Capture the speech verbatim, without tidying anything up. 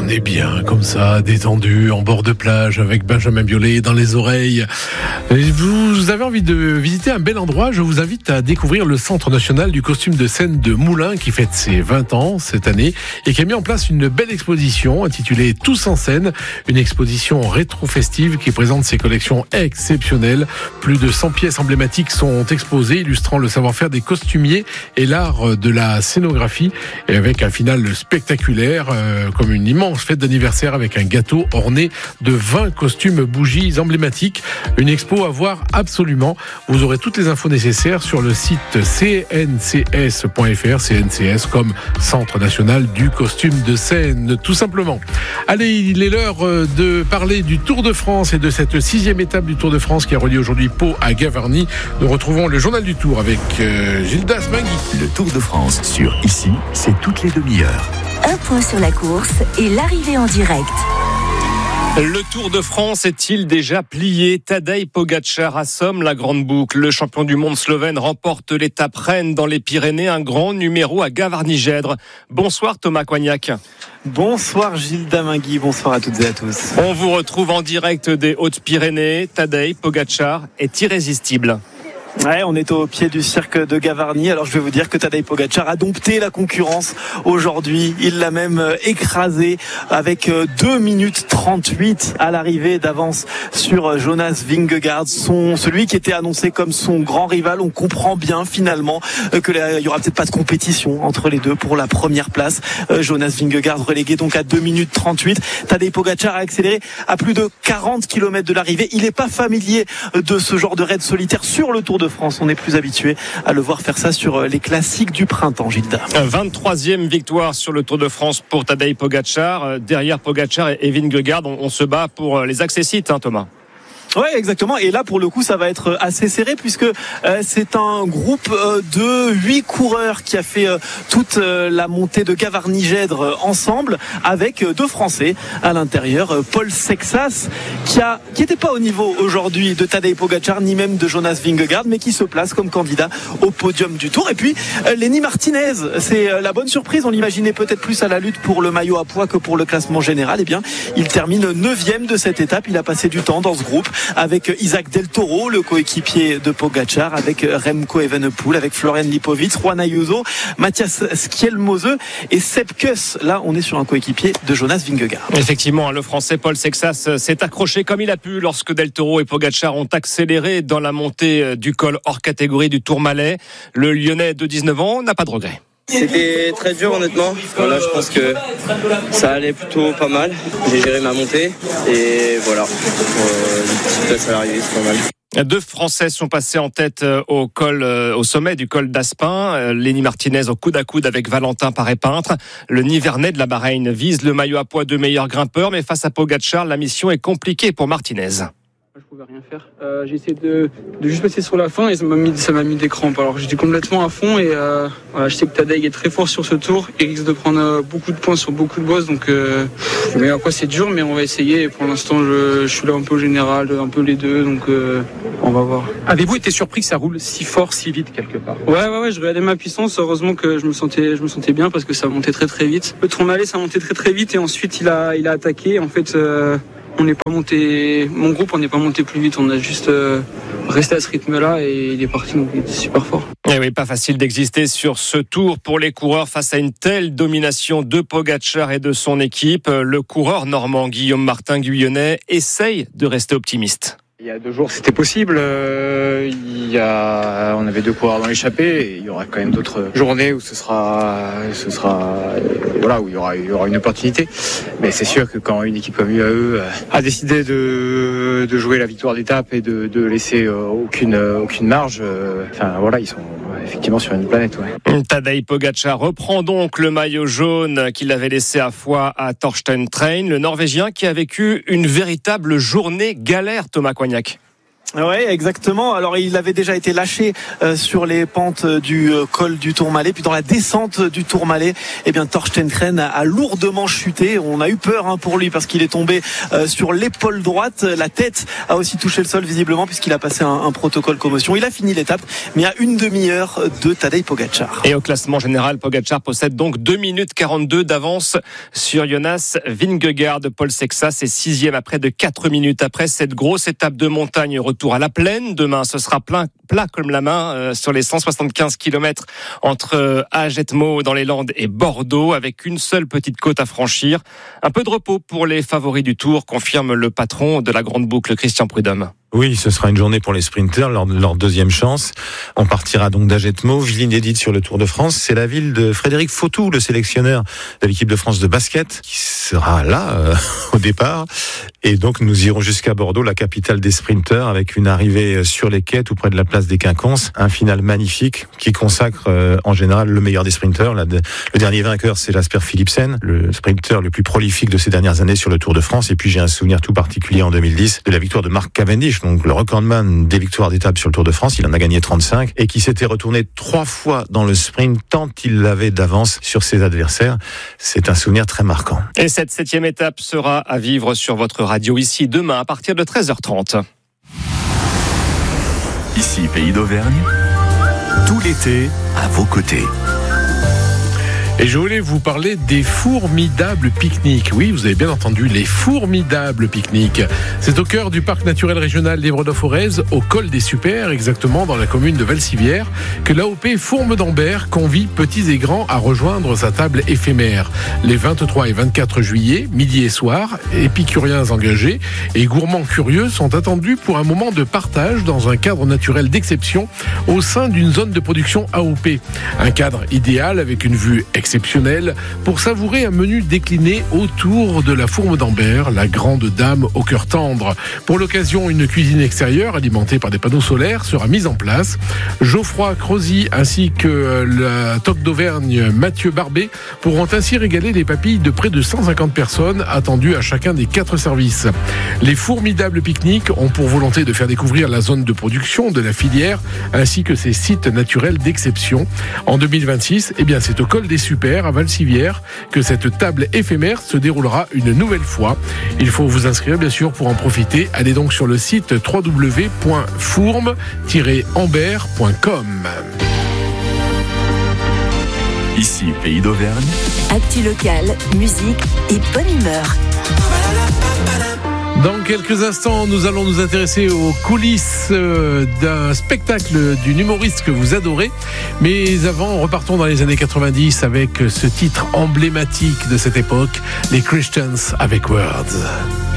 on est bien comme ça, détendu, en bord de plage, avec Benjamin Biolay dans les oreilles. Et vous avez envie de visiter un bel endroit, je vous invite à découvrir le Centre national du costume de scène de Moulins, qui fête ses vingt ans cette année, et qui a mis en place une belle exposition intitulée Tous en scène, une exposition rétro-festive qui présente ses collections exceptionnelles. Plus de cent pièces emblématiques sont exposées, illustrant le savoir-faire des costumiers et l'art de la scénographie, et avec un final spectaculaire, euh, comme une immense fête d'anniversaire avec un gâteau orné de vingt costumes bougies emblématiques. Une expo à voir absolument. Vous aurez toutes les infos nécessaires sur le site c n c s point f r, C N C S comme Centre national du costume de scène, tout simplement. Allez, il est l'heure de parler du Tour de France et de cette sixième étape du Tour de France qui a relié aujourd'hui Pau à Gavarnie. Nous retrouvons le journal du Tour avec euh, Gildas Mangui. Le Tour de France sur Ici, c'est toutes les demi-heures. Un point sur la course et l'arrivée en direct. Le Tour de France est-il déjà plié ? Tadej Pogačar assomme la grande boucle. Le champion du monde slovène remporte l'étape reine dans les Pyrénées, un grand numéro à Gavarnie-Gèdre. Bonsoir Thomas Coignac. Bonsoir Gilles Damingui, bonsoir à toutes et à tous. On vous retrouve en direct des Hautes-Pyrénées. Tadej Pogačar est irrésistible. Ouais, on est au pied du cirque de Gavarnie. Alors je vais vous dire que Tadej Pogačar a dompté la concurrence aujourd'hui. Il l'a même écrasé avec deux minutes trente-huit à l'arrivée d'avance sur Jonas Vingegaard, son, celui qui était annoncé comme son grand rival. On comprend bien finalement que il y aura peut-être pas de compétition entre les deux pour la première place. Jonas Vingegaard relégué donc à deux minutes trente-huit. Tadej Pogačar a accéléré à plus de quarante kilomètres de l'arrivée. Il n'est pas familier de ce genre de raid solitaire sur le Tour de France. On est plus habitué à le voir faire ça sur les classiques du printemps, Gilda. vingt-troisième victoire sur le Tour de France pour Tadej Pogačar. Derrière Pogačar et Vingegaard, on, on se bat pour les accessites, hein, Thomas. Ouais, exactement. Et là, pour le coup, ça va être assez serré puisque euh, c'est un groupe euh, de huit coureurs qui a fait euh, toute euh, la montée de Gavarnie-Gèdre euh, ensemble avec euh, deux Français à l'intérieur. Euh, Paul Sexas, qui a qui était pas au niveau aujourd'hui de Tadej Pogačar ni même de Jonas Vingegaard, mais qui se place comme candidat au podium du Tour. Et puis euh, Lenny Martinez, c'est euh, la bonne surprise. On l'imaginait peut-être plus à la lutte pour le maillot à pois que pour le classement général. Eh bien, il termine neuvième de cette étape. Il a passé du temps dans ce groupe avec Isaac Del Toro, le coéquipier de Pogačar, avec Remco Evenepoel, avec Florian Lipovic, Juan Ayuso, Matthias Skjelmose et Sepp Kuss. Là, on est sur un coéquipier de Jonas Vingegaard. Effectivement, le Français Paul Sexas s'est accroché comme il a pu lorsque Del Toro et Pogačar ont accéléré dans la montée du col hors catégorie du Tourmalet. Le Lyonnais de dix-neuf ans n'a pas de regret. C'était très dur honnêtement. Voilà, je pense que ça allait plutôt pas mal. J'ai géré ma montée et voilà. Euh, une petite place à l'arrivée, c'est pas mal. Deux Français sont passés en tête au col, au sommet du col d'Aspin. Lenny Martinez au coude à coude avec Valentin Paré-Peintre. Le Nivernais de la Bahreïn vise le maillot à pois de meilleur grimpeur, mais face à Pogačar, la mission est compliquée pour Martinez. Je pouvais rien faire. Euh, j'ai essayé de, de juste passer sur la fin et ça m'a mis, ça m'a mis des crampes. Alors j'étais complètement à fond et euh, voilà, je sais que Tadej est très fort sur ce tour. Il risque de prendre euh, beaucoup de points sur beaucoup de bosses. Donc, euh, mais à quoi c'est dur, mais on va essayer. Et pour l'instant, je, je suis là un peu au général, un peu les deux. Donc euh, on va voir. Avez-vous été surpris que ça roule si fort, si vite quelque part ? Ouais, ouais, ouais. Je regardais ma puissance. Heureusement que je me sentais, je me sentais bien parce que ça montait très très vite. Le Tourmalet, ça montait très très vite et ensuite il a, il a attaqué. En fait. Euh, On n'est pas monté, mon groupe, on n'est pas monté plus vite. On a juste euh, resté à ce rythme-là et il est parti, donc il était super fort. Et oui, pas facile d'exister sur ce tour pour les coureurs face à une telle domination de Pogačar et de son équipe. Le coureur normand Guillaume Martin Guyonnet essaye de rester optimiste. Il y a deux jours, c'était possible. Euh, il y a, on avait deux coureurs dans l'échappée. Et il y aura quand même d'autres journées où ce sera, ce sera, euh, voilà, où il y aura, il y aura une opportunité. Mais c'est sûr que quand une équipe comme U A E a décidé de, de jouer la victoire d'étape et de, de laisser euh, aucune, aucune marge, euh, enfin voilà, ils sont effectivement sur une planète. Ouais. Tadej Pogačar reprend donc le maillot jaune qu'il avait laissé à Foix à Torstein Train, le Norvégien qui a vécu une véritable journée galère, Thomas Coignac. Oui, exactement. Alors, il avait déjà été lâché euh, sur les pentes du euh, col du Tourmalet. Puis dans la descente du Tourmalet, eh bien, Thorsten Kren a, a lourdement chuté. On a eu peur hein, pour lui parce qu'il est tombé euh, sur l'épaule droite. La tête a aussi touché le sol visiblement puisqu'il a passé un, un protocole commotion. Il a fini l'étape, mais à une demi-heure de Tadej Pogačar. Et au classement général, Pogačar possède donc deux minutes quarante-deux d'avance sur Jonas Vingegaard. Paul Sexas est sixième à près de quatre minutes après cette grosse étape de montagne. Retour à la plaine. Demain, ce sera plein, plat comme la main euh, sur les cent soixante-quinze kilomètres entre euh, Agetmo dans les Landes et Bordeaux, avec une seule petite côte à franchir. Un peu de repos pour les favoris du Tour, confirme le patron de la Grande Boucle, Christian Prudhomme. Oui, ce sera une journée pour les sprinters, leur, leur deuxième chance. On partira donc d'Agetmo, ville inédite sur le Tour de France. C'est la ville de Frédéric Fautou, le sélectionneur de l'équipe de France de basket, qui sera là euh, au départ. Et donc nous irons jusqu'à Bordeaux, la capitale des sprinters, avec une arrivée sur les quais tout près de la place des Quinconces. Un final magnifique qui consacre euh, en général le meilleur des sprinters. La, le dernier vainqueur, c'est Jasper Philipsen, le sprinter le plus prolifique de ces dernières années sur le Tour de France. Et puis j'ai un souvenir tout particulier en deux mille dix de la victoire de Mark Cavendish, donc le recordman des victoires d'étape sur le Tour de France. Il en a gagné trente-cinq et qui s'était retourné trois fois dans le sprint tant il l'avait d'avance sur ses adversaires. C'est un souvenir très marquant. Et cette septième étape sera à vivre sur votre radio ici demain à partir de treize heures trente. Ici, Pays d'Auvergne, tout l'été à vos côtés. Et je voulais vous parler des formidables pique-niques. Oui, vous avez bien entendu, les formidables pique-niques. C'est au cœur du parc naturel régional d'Évreux-de-Forez, au col des Supers, exactement dans la commune de Valcivière, que l'A O P Fourmes d'Ambert convie petits et grands à rejoindre sa table éphémère. Les vingt-trois et vingt-quatre juillet, midi et soir, épicuriens engagés et gourmands curieux sont attendus pour un moment de partage dans un cadre naturel d'exception au sein d'une zone de production A O P. Un cadre idéal avec une vue exceptionnelle exceptionnel pour savourer un menu décliné autour de la Fourme d'Ambert, la grande dame au cœur tendre. Pour l'occasion, une cuisine extérieure alimentée par des panneaux solaires sera mise en place. Geoffroy Crozy ainsi que la toque d'Auvergne Mathieu Barbet pourront ainsi régaler les papilles de près de cent cinquante personnes attendues à chacun des quatre services. Les formidables pique-niques ont pour volonté de faire découvrir la zone de production de la filière ainsi que ses sites naturels d'exception. En deux mille vingt-six, eh bien, c'est au col des Supers à Valcivière que cette table éphémère se déroulera une nouvelle fois. Il faut vous inscrire bien sûr pour en profiter. Allez donc sur le site w w w point fourme tiret ambert point com. Ici, Pays d'Auvergne. Actu locale, musique et bonne humeur. Dans quelques instants, nous allons nous intéresser aux coulisses d'un spectacle d'une humoriste que vous adorez. Mais avant, repartons dans les années quatre-vingt-dix avec ce titre emblématique de cette époque, les Christians avec Words.